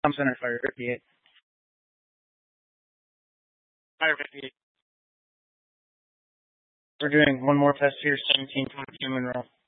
I'm center fire 58. Fire 58. We're doing one more test here, 17 to Monroe.